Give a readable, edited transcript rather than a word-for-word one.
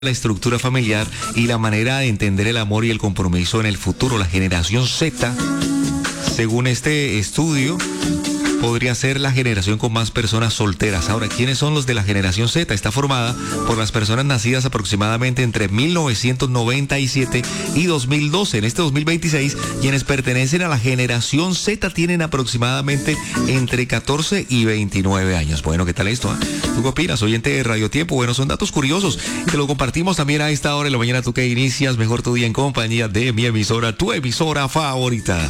la estructura familiar y la manera de entender el amor y el compromiso en el futuro. La generación Z, según este estudio, podría ser la generación con más personas solteras. Ahora, ¿quiénes son los de la generación Z? Está formada por las personas nacidas aproximadamente entre 1997 y 2012. En este 2026, quienes pertenecen a la generación Z tienen aproximadamente entre 14 y 29 años. Bueno, ¿qué tal esto? ¿Tú qué opinas? Oyente de Radio Tiempo. Bueno, son datos curiosos. Te lo compartimos también a esta hora de la mañana. Tú que inicias mejor tu día en compañía de mi emisora, tu emisora favorita.